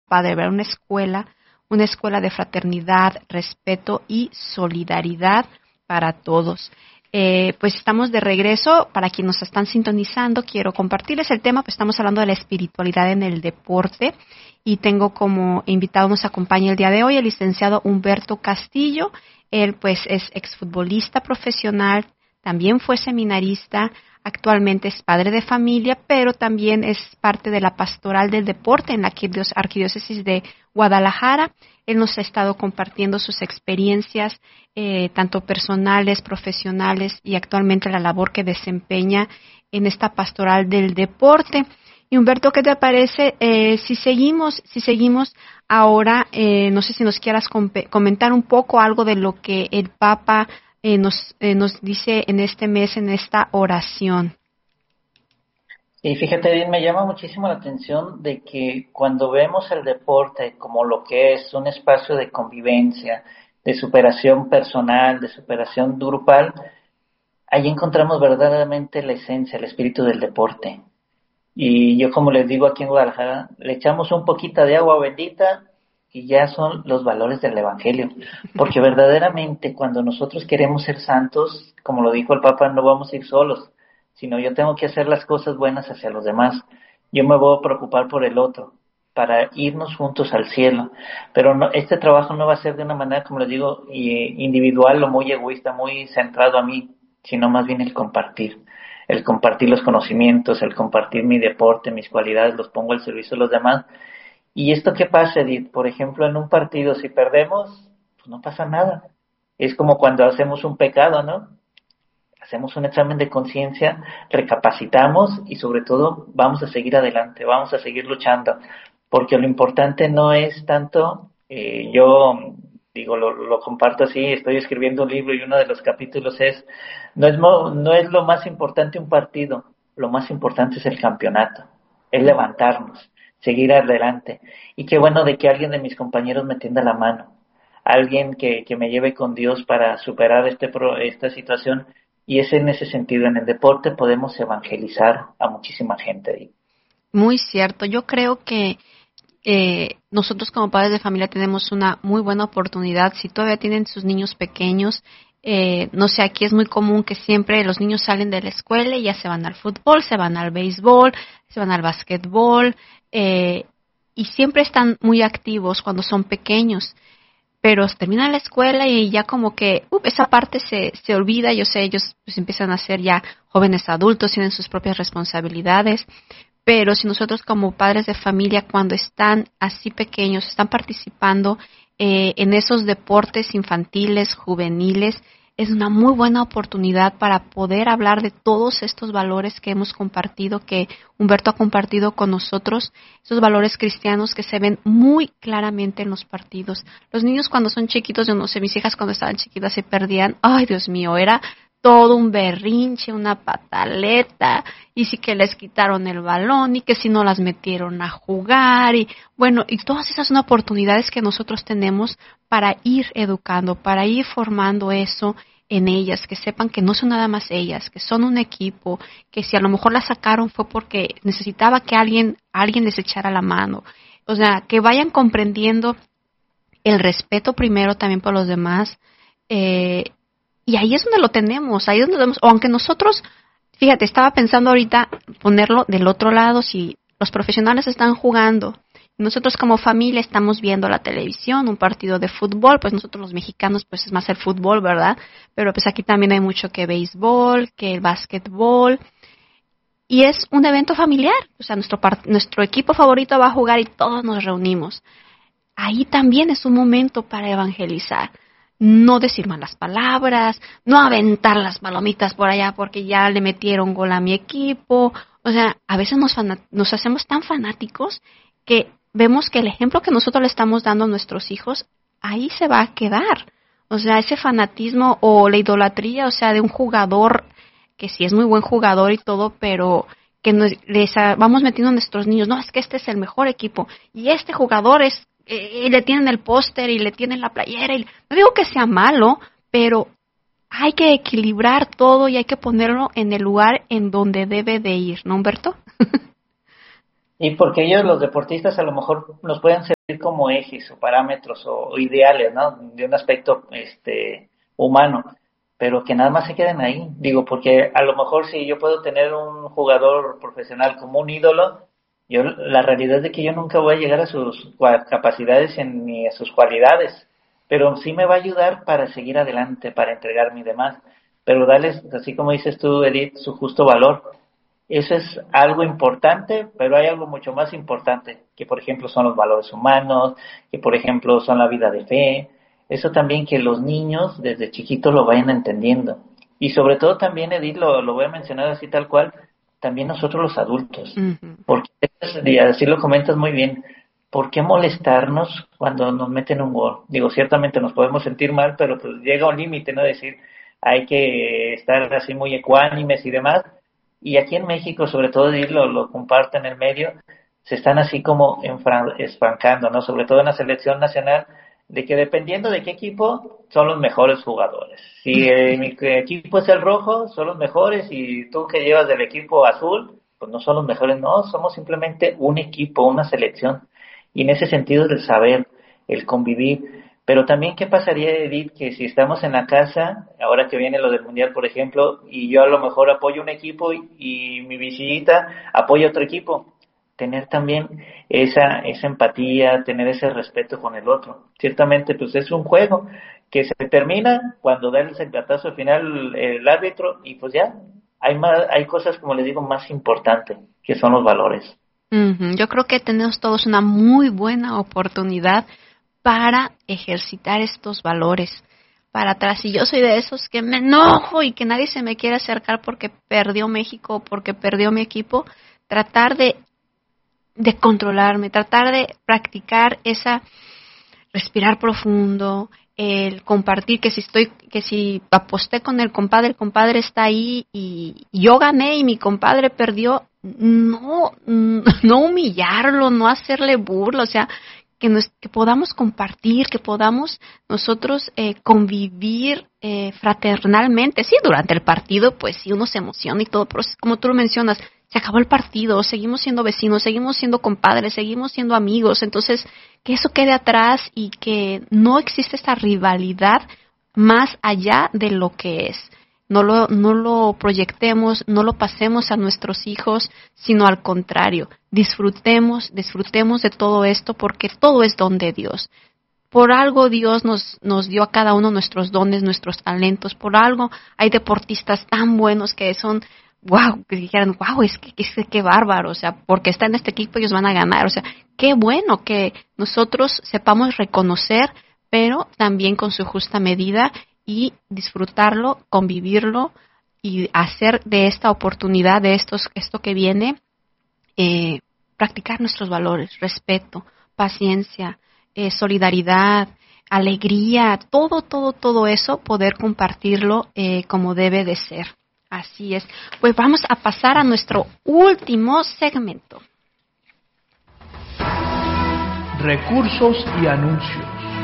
padre ver una escuela de fraternidad, respeto y solidaridad para todos. Pues estamos de regreso. Para quienes nos están sintonizando, quiero compartirles el tema, pues estamos hablando de la espiritualidad en el deporte y tengo como invitado, nos acompaña el día de hoy el licenciado Humberto Castillo. Él pues es exfutbolista profesional, también fue seminarista, actualmente es padre de familia, pero también es parte de la pastoral del deporte en la Arquidiócesis de Guadalajara. Él nos ha estado compartiendo sus experiencias, tanto personales, profesionales y actualmente la labor que desempeña en esta pastoral del deporte. Y Humberto, ¿qué te parece si seguimos ahora? No sé si nos quieras comentar un poco algo de lo que el Papa nos dice en este mes, en esta oración. Y fíjate bien, me llama muchísimo la atención de que cuando vemos el deporte como lo que es un espacio de convivencia, de superación personal, de superación grupal, ahí encontramos verdaderamente la esencia, el espíritu del deporte. Y yo, como les digo aquí en Guadalajara, le echamos un poquito de agua bendita y ya son los valores del Evangelio. Porque verdaderamente cuando nosotros queremos ser santos, como lo dijo el Papa, no vamos a ir solos, sino yo tengo que hacer las cosas buenas hacia los demás. Yo me voy a preocupar por el otro, para irnos juntos al cielo. Pero no, este trabajo no va a ser de una manera, como les digo, individual o muy egoísta, muy centrado a mí, sino más bien el compartir los conocimientos, el compartir mi deporte, mis cualidades, los pongo al servicio de los demás. ¿Y esto qué pasa, Edith? Por ejemplo, en un partido, si perdemos, pues no pasa nada. Es como cuando hacemos un pecado, ¿no? Hacemos un examen de conciencia, recapacitamos y sobre todo vamos a seguir adelante, vamos a seguir luchando, porque lo importante no es tanto, yo digo, lo comparto así, estoy escribiendo un libro y uno de los capítulos es, no es lo más importante un partido, lo más importante es el campeonato, es levantarnos, seguir adelante. Y qué bueno de que alguien de mis compañeros me tienda la mano, alguien que me lleve con Dios para superar esta situación. Y es en ese sentido, en el deporte podemos evangelizar a muchísima gente. Muy cierto. Yo creo que nosotros como padres de familia tenemos una muy buena oportunidad. Si todavía tienen sus niños pequeños, no sé, aquí es muy común que siempre los niños salen de la escuela y ya se van al fútbol, se van al béisbol, se van al básquetbol, y siempre están muy activos cuando son pequeños. Pero terminan la escuela y ya como que esa parte se olvida. Yo sé, ellos pues empiezan a ser ya jóvenes adultos, tienen sus propias responsabilidades, pero si nosotros como padres de familia, cuando están así pequeños, están participando en esos deportes infantiles, juveniles, es una muy buena oportunidad para poder hablar de todos estos valores que hemos compartido, que Humberto ha compartido con nosotros, esos valores cristianos que se ven muy claramente en los partidos. Los niños cuando son chiquitos, yo no sé, mis hijas cuando estaban chiquitas se perdían, ay Dios mío, era todo un berrinche, una pataleta, y sí que les quitaron el balón, y que si no las metieron a jugar, y bueno, y todas esas son oportunidades que nosotros tenemos para ir educando, para ir formando eso en ellas, que sepan que no son nada más ellas, que son un equipo, que si a lo mejor las sacaron fue porque necesitaba que alguien les echara la mano. O sea, que vayan comprendiendo el respeto primero también por los demás, y ahí es donde lo tenemos, ahí es donde lo vemos. O aunque nosotros, fíjate, estaba pensando ahorita ponerlo del otro lado, si los profesionales están jugando, nosotros como familia estamos viendo la televisión, un partido de fútbol, pues nosotros los mexicanos pues es más el fútbol, ¿verdad? Pero pues aquí también hay mucho que béisbol, que el básquetbol, y es un evento familiar, o sea, nuestro equipo favorito va a jugar y todos nos reunimos. Ahí también es un momento para evangelizar. No decir malas palabras, no aventar las palomitas por allá porque ya le metieron gol a mi equipo. O sea, a veces nos hacemos tan fanáticos que vemos que el ejemplo que nosotros le estamos dando a nuestros hijos, ahí se va a quedar. O sea, ese fanatismo o la idolatría, o sea, de un jugador que sí es muy buen jugador y todo, pero que vamos metiendo a nuestros niños, no, es que este es el mejor equipo y este jugador es, y le tienen el póster y le tienen la playera, y no digo que sea malo, pero hay que equilibrar todo y hay que ponerlo en el lugar en donde debe de ir, ¿no, Humberto? Y porque ellos, los deportistas, a lo mejor nos pueden servir como ejes o parámetros o ideales, ¿no? De un aspecto humano, pero que nada más se queden ahí. Digo, porque a lo mejor si yo puedo tener un jugador profesional como un ídolo, yo la realidad es de que yo nunca voy a llegar a sus capacidades ni a sus cualidades, pero sí me va a ayudar para seguir adelante, para entregarme y demás. Pero darles, así como dices tú, Edith, su justo valor. Eso es algo importante, pero hay algo mucho más importante, que por ejemplo son los valores humanos, que por ejemplo son la vida de fe. Eso también que los niños desde chiquitos lo vayan entendiendo. Y sobre todo también, Edith, lo voy a mencionar así tal cual, también nosotros los adultos. Uh-huh. Porque, y así lo comentas muy bien, ¿por qué molestarnos cuando nos meten un gol? Digo, ciertamente nos podemos sentir mal, pero pues llega un límite, ¿no? Decir, hay que estar así muy ecuánimes y demás, y aquí en México, sobre todo, y lo comparto en el medio, se están así como espancando, ¿no? Sobre todo en la selección nacional, de que dependiendo de qué equipo, son los mejores jugadores. Si mi equipo es el rojo, son los mejores, y tú que llevas del equipo azul, pues no son los mejores, no, somos simplemente un equipo, una selección. Y en ese sentido el saber, el convivir. Pero también, ¿qué pasaría, Edith, que si estamos en la casa, ahora que viene lo del Mundial, por ejemplo, y yo a lo mejor apoyo un equipo y mi visita apoya otro equipo? Tener también esa empatía, tener ese respeto con el otro. Ciertamente, pues es un juego que se termina cuando da el silbatazo final el árbitro y pues ya, hay cosas, como les digo, más importantes, que son los valores. Uh-huh. Yo creo que tenemos todos una muy buena oportunidad para ejercitar estos valores para atrás. Y yo soy de esos que me enojo y que nadie se me quiere acercar porque perdió México o porque perdió mi equipo, tratar de controlarme, tratar de practicar esa respirar profundo, el compartir que si aposté con el compadre está ahí y yo gané y mi compadre perdió, no humillarlo, no hacerle burla, o sea, que podamos compartir, que podamos nosotros convivir fraternalmente. Sí, durante el partido, pues sí, uno se emociona y todo, pero como tú lo mencionas, se acabó el partido, seguimos siendo vecinos, seguimos siendo compadres, seguimos siendo amigos, entonces que eso quede atrás y que no existe esta rivalidad más allá de lo que es. No lo proyectemos, no lo pasemos a nuestros hijos, sino al contrario, disfrutemos de todo esto porque todo es don de Dios. Por algo Dios nos dio a cada uno nuestros dones, nuestros talentos, por algo hay deportistas tan buenos que son que dijeran, es que qué bárbaro, o sea, porque está en este equipo ellos van a ganar, o sea, qué bueno que nosotros sepamos reconocer, pero también con su justa medida y disfrutarlo, convivirlo y hacer de esta oportunidad, de esto que viene, practicar nuestros valores, respeto, paciencia, solidaridad, alegría, todo eso, poder compartirlo como debe de ser. Así es. Pues vamos a pasar a nuestro último segmento. Recursos y anuncios.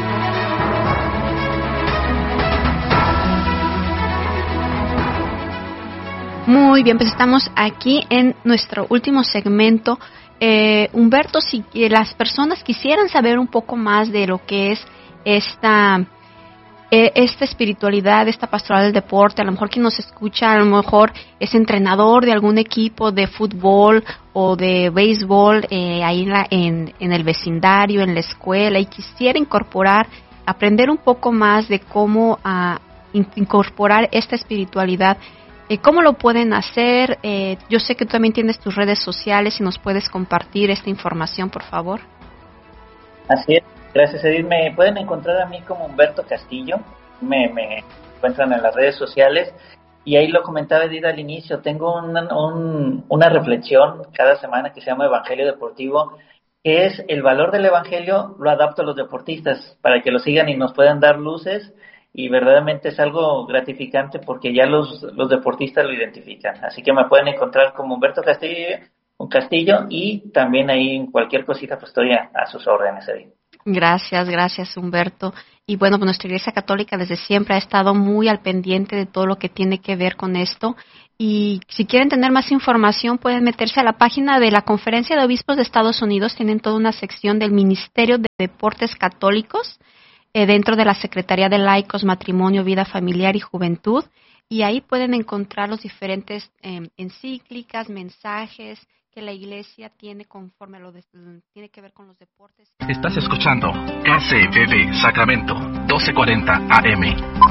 Muy bien, pues estamos aquí en nuestro último segmento. Humberto, si las personas quisieran saber un poco más de lo que es esta espiritualidad, esta pastoral del deporte, a lo mejor quien nos escucha, a lo mejor es entrenador de algún equipo de fútbol o de béisbol ahí en el vecindario, en la escuela, y quisiera aprender un poco más de cómo incorporar esta espiritualidad. ¿Cómo lo pueden hacer? Yo sé que tú también tienes tus redes sociales y nos puedes compartir esta información, por favor. Así es. Gracias, Edith. Me pueden encontrar a mí como Humberto Castillo. Me encuentran en las redes sociales. Y ahí lo comentaba Edith al inicio. Tengo una reflexión cada semana que se llama Evangelio Deportivo, que es el valor del Evangelio, lo adapto a los deportistas para que lo sigan y nos puedan dar luces. Y verdaderamente es algo gratificante porque ya los deportistas lo identifican. Así que me pueden encontrar como Humberto Castillo y también ahí cualquier cosita pues estoy a sus órdenes, Edith. Gracias Humberto. Y bueno, pues nuestra Iglesia Católica desde siempre ha estado muy al pendiente de todo lo que tiene que ver con esto. Y si quieren tener más información, pueden meterse a la página de la Conferencia de Obispos de Estados Unidos. Tienen toda una sección del Ministerio de Deportes Católicos dentro de la Secretaría de Laicos, Matrimonio, Vida Familiar y Juventud. Y ahí pueden encontrar los diferentes encíclicas, mensajes que la Iglesia tiene conforme tiene que ver con los deportes. Estás escuchando KCBB Sacramento, 1240 AM.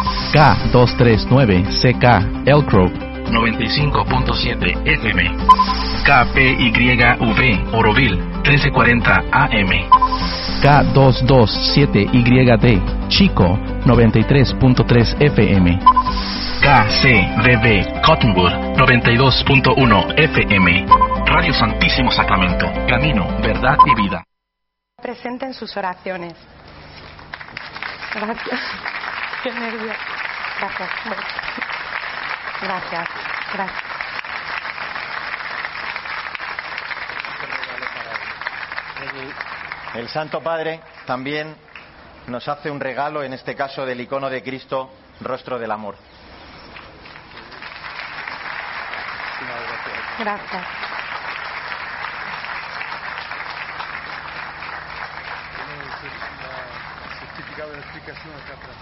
K239CK Elk Grove, 95.7 FM. KPYV Oroville, 1340 AM. K227YD Chico, 93.3 FM. KCBB Cottonwood, 92.1 FM. Radio Santísimo Sacramento, camino, verdad y vida. Presenten sus oraciones. Gracias. Qué nervios. Gracias. Gracias. Gracias. El Santo Padre también nos hace un regalo, en este caso del icono de Cristo, Rostro del Amor. Gracias. Certificado de explicación acá atrás.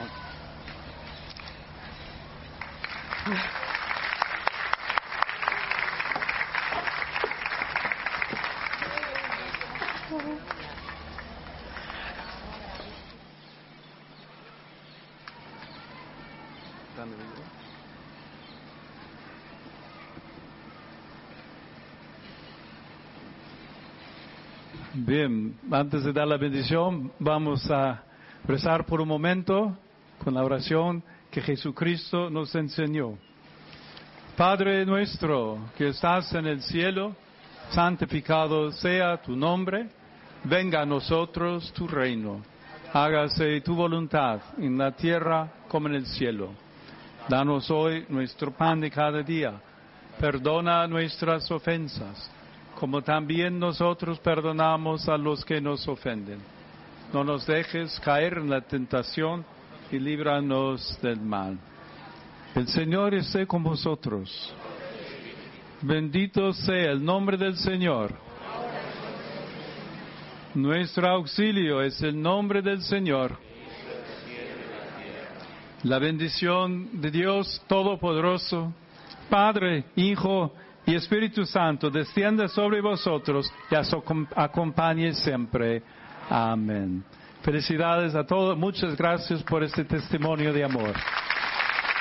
Bien, antes de dar la bendición, vamos a rezar por un momento con la oración que Jesucristo nos enseñó. Padre nuestro que estás en el cielo, santificado sea tu nombre, venga a nosotros tu reino, hágase tu voluntad en la tierra como en el cielo. Danos hoy nuestro pan de cada día, perdona nuestras ofensas, como también nosotros perdonamos a los que nos ofenden. No nos dejes caer en la tentación y líbranos del mal. El Señor esté con vosotros. Bendito sea el nombre del Señor. Nuestro auxilio es el nombre del Señor. La bendición de Dios Todopoderoso, Padre, Hijo y Espíritu Santo, descienda sobre vosotros y os acompañe siempre. Amén. Felicidades a todos. Muchas gracias por este testimonio de amor.